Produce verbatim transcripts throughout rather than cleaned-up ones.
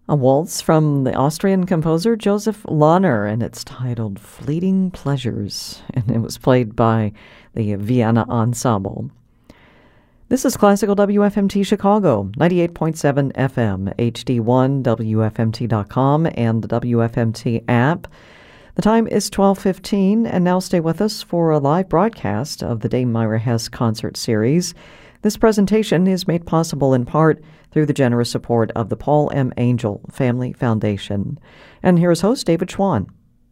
A waltz from the Austrian composer Joseph Lahner, and it's titled Fleeting Pleasures, and it was played by the Vienna Ensemble. This is Classical W F M T Chicago, ninety-eight point seven F M, H D one, W F M T dot com, and the W F M T app. The time is twelve fifteen, and now stay with us for a live broadcast of the Dame Myra Hess concert series. This presentation is made possible in part through the generous support of the Paul M. Angel Family Foundation. And here's host David Schwann.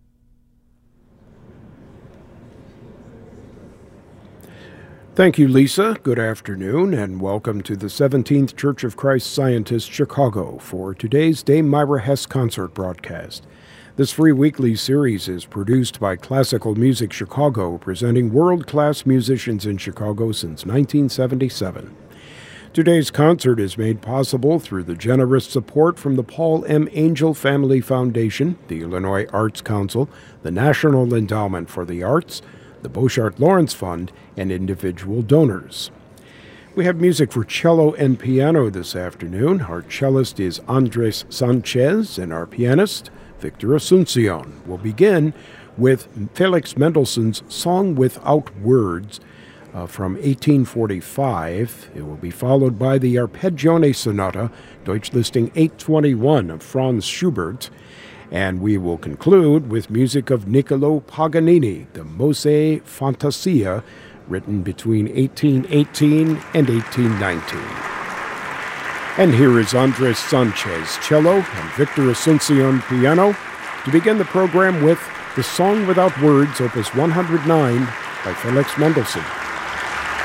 Thank you, Lisa. Good afternoon, and welcome to the seventeenth Church of Christ Scientist Chicago for today's Dame Myra Hess concert broadcast. This free weekly series is produced by Classical Music Chicago, presenting world-class musicians in Chicago since nineteen seventy-seven. Today's concert is made possible through the generous support from the Paul M. Angel Family Foundation, the Illinois Arts Council, the National Endowment for the Arts, the Boshart Lawrence Fund, and individual donors. We have music for cello and piano this afternoon. Our cellist is Andres Sanchez, and our pianist, Victor Asuncion. We'll begin with Felix Mendelssohn's Song Without Words uh, from eighteen forty-five. It will be followed by the Arpeggione Sonata, Deutsch Listing eight twenty-one of Franz Schubert. And we will conclude with music of Niccolo Paganini, the Mose Fantasia, written between eighteen eighteen and eighteen nineteen. And here is Andres Sanchez, cello, and Victor Asuncion, piano, to begin the program with The Song Without Words, Opus one hundred nine, by Felix Mendelssohn.